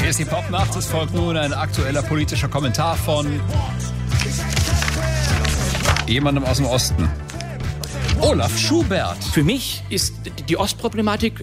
Hier ist die Popnacht. Es folgt nun ein aktueller politischer Kommentar von jemandem aus dem Osten. Olaf Schubert. Für mich ist die Ostproblematik